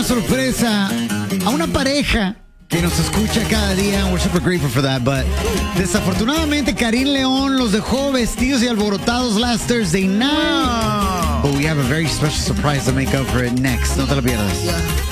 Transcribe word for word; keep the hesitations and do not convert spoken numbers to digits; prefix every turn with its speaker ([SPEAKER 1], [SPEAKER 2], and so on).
[SPEAKER 1] sorpresa a una pareja que nos escucha cada día. We're super grateful for that, but desafortunadamente Karim León los dejó vestidos y alborotados last Thursday night. But we have a very special surprise to make up for it next. No te lo pierdas.